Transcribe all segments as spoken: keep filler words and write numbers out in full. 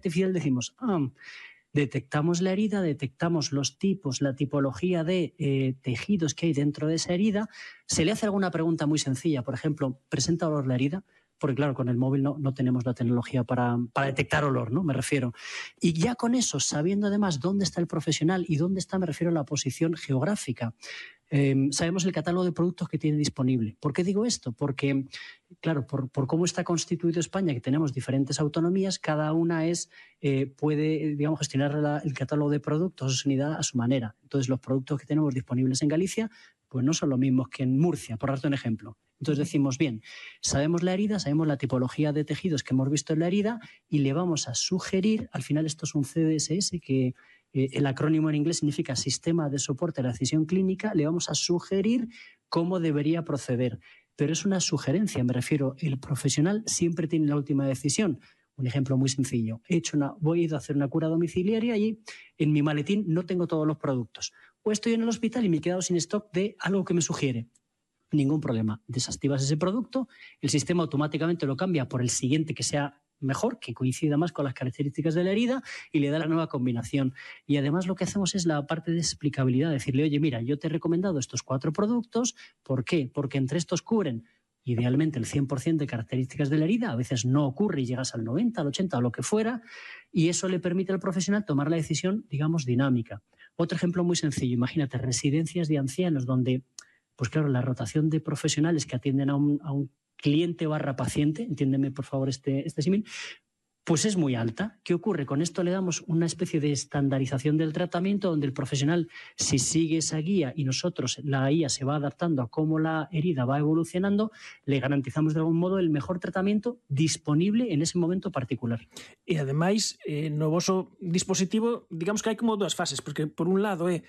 artificial decimos, ah, detectamos la herida, detectamos los tipos, la tipología de eh, tejidos que hay dentro de esa herida, se le hace alguna pregunta muy sencilla, por ejemplo, ¿presenta olor la herida? Porque claro, con el móvil no, no tenemos la tecnología para, para detectar olor, ¿no? Me refiero. Y ya con eso, sabiendo además dónde está el profesional y dónde está, me refiero a la posición geográfica, eh, sabemos el catálogo de productos que tiene disponible. ¿Por qué digo esto? Porque, claro, por, por cómo está constituido España, que tenemos diferentes autonomías, cada una es eh, puede, digamos, gestionar la, el catálogo de productos o su unidad a su manera. Entonces, los productos que tenemos disponibles en Galicia, pues no son los mismos que en Murcia, por darte un ejemplo. Entonces decimos, bien, sabemos la herida, sabemos la tipología de tejidos que hemos visto en la herida y le vamos a sugerir, al final esto es un C D S S, que eh, el acrónimo en inglés significa Sistema de Soporte a la Decisión Clínica, le vamos a sugerir cómo debería proceder. Pero es una sugerencia, me refiero, el profesional siempre tiene la última decisión. Un ejemplo muy sencillo, he hecho una, voy a ir a hacer una cura domiciliaria y en mi maletín no tengo todos los productos. O estoy en el hospital y me he quedado sin stock de algo que me sugiere. Ningún problema. Desactivas ese producto, el sistema automáticamente lo cambia por el siguiente que sea mejor, que coincida más con las características de la herida y le da la nueva combinación. Y además lo que hacemos es la parte de explicabilidad, decirle, oye, mira, yo te he recomendado estos cuatro productos, ¿por qué? Porque entre estos cubren idealmente el cien por ciento de características de la herida, a veces no ocurre y llegas al noventa, al ochenta o lo que fuera, y eso le permite al profesional tomar la decisión, digamos, dinámica. Otro ejemplo muy sencillo, imagínate residencias de ancianos donde pues claro, la rotación de profesionales que atienden a un, a un cliente barra paciente, entiéndeme por favor este, este símil, pues es muy alta. ¿Qué ocurre? Con esto le damos una especie de estandarización del tratamiento donde el profesional, si sigue esa guía y nosotros, la I A se va adaptando a cómo la herida va evolucionando, le garantizamos de algún modo el mejor tratamiento disponible en ese momento particular. E ademais, eh, no voso dispositivo, digamos que hai como dúas fases, porque por un lado é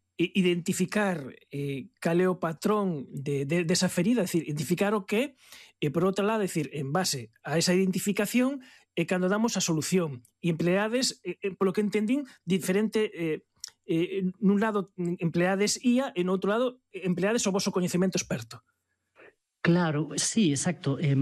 identificar eh, cal é o patrón de, de, desa ferida, é dicir, identificar o que é, e por outro lado, é dicir, en base a esa identificación é cando damos a solución. E empleades, eh, polo que entendín, diferente, eh, eh, nun lado empleades I A e no outro lado empleades o voso coñecemento experto. Claro, sí, exacto. Eh,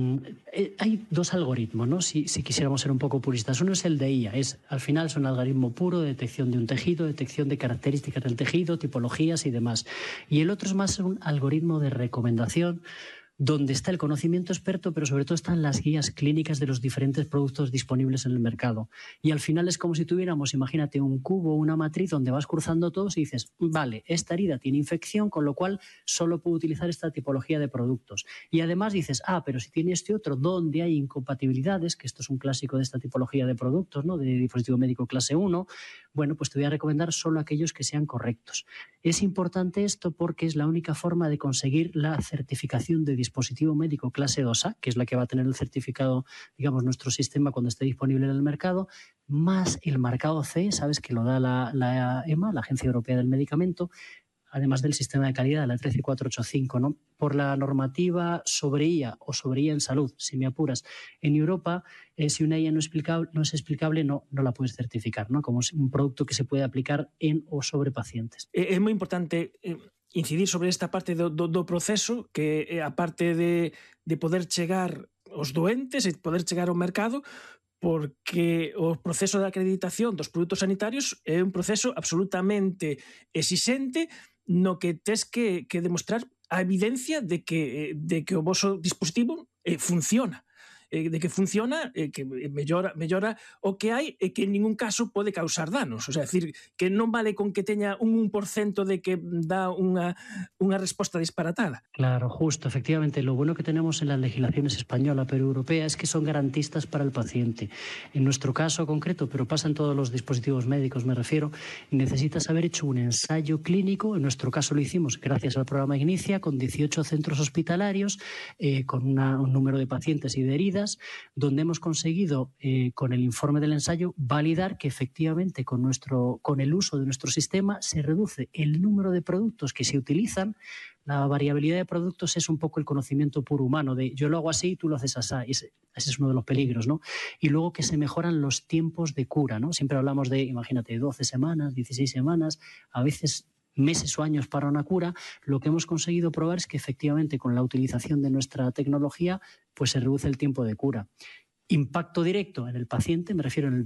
eh, hay dos algoritmos, ¿no? Si, si quisiéramos ser un poco puristas. Uno es el de I A, es, al final es un algoritmo puro de detección de un tejido, detección de características del tejido, tipologías y demás. Y el otro es más un algoritmo de recomendación, donde está el conocimiento experto, pero sobre todo están las guías clínicas de los diferentes productos disponibles en el mercado. Y al final es como si tuviéramos, imagínate, un cubo, una matriz donde vas cruzando todos y dices, vale, esta herida tiene infección, con lo cual solo puedo utilizar esta tipología de productos. Y además dices, ah, pero si tiene este otro, donde hay incompatibilidades, que esto es un clásico de esta tipología de productos, ¿no? De dispositivo médico clase uno, bueno, pues te voy a recomendar solo aquellos que sean correctos. Es importante esto porque es la única forma de conseguir la certificación de dispositivo médico clase dos A, que es la que va a tener el certificado, digamos, nuestro sistema cuando esté disponible en el mercado, más el marcado C E, sabes que lo da la, la EMA, la Agencia Europea del Medicamento, además del sistema de calidad, la trece cuatro ocho cinco, ¿no? Por la normativa sobre I A o sobre I A en salud, si me apuras. En Europa, eh, si una I A no es explicable, no, es explicable no, no la puedes certificar, ¿no? Como un producto que se puede aplicar en o sobre pacientes. É, é moi importante eh, incidir sobre esta parte do, do, do proceso, que é a parte de, de poder chegar aos doentes e poder chegar ao mercado, porque o proceso de acreditación dos produtos sanitarios é un proceso absolutamente exixente no que tes que, que demostrar a evidencia de que, de que o voso dispositivo eh, funciona. Eh, de que funciona, eh, que mellora, mellora o que hai e que en ningún caso pode causar danos. O sea, decir, que non vale con que teña un un por cento de que dá unha, unha resposta disparatada. Claro, justo, efectivamente. Lo bueno que tenemos en las legislaciones española pero europea es que son garantistas para el paciente. En nuestro caso concreto, pero pasa en todos los dispositivos médicos, me refiero, necesitas haber hecho un ensayo clínico. En nuestro caso lo hicimos gracias al programa Ignicia, con dieciocho centros hospitalarios, eh, con una, un número de pacientes y de heridas, donde hemos conseguido, eh, con el informe del ensayo, validar que efectivamente con, nuestro, con el uso de nuestro sistema se reduce el número de productos que se utilizan. La variabilidad de productos es un poco el conocimiento puro humano, de yo lo hago así, tú lo haces así. Ese, ese es uno de los peligros, ¿no? Y luego que se mejoran los tiempos de cura, ¿no? Siempre hablamos de, imagínate, doce semanas, dieciséis semanas, a veces meses o años para una cura. Lo que hemos conseguido probar es que efectivamente con la utilización de nuestra tecnología pues se reduce el tiempo de cura. Impacto directo en el paciente, me refiero en el